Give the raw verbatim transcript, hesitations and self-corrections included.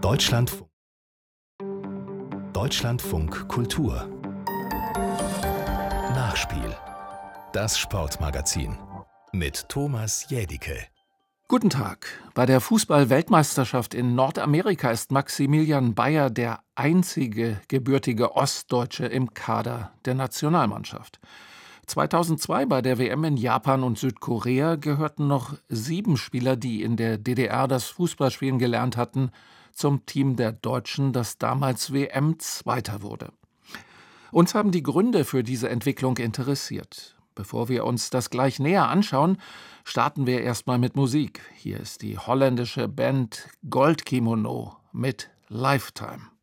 Deutschlandfunk. Deutschlandfunk Kultur. Nachspiel. Das Sportmagazin mit Thomas Jädicke. Guten Tag. Bei der Fußball-Weltmeisterschaft in Nordamerika ist Maximilian Bayer der einzige gebürtige Ostdeutsche im Kader der Nationalmannschaft. zweitausendzwei bei der W M in Japan und Südkorea gehörten noch sieben Spieler, die in der D D R das Fußballspielen gelernt hatten, zum Team der Deutschen, das damals W M-Zweiter wurde. Uns haben die Gründe für diese Entwicklung interessiert. Bevor wir uns das gleich näher anschauen, starten wir erstmal mit Musik. Hier ist die holländische Band Goldkimono mit Lifetime.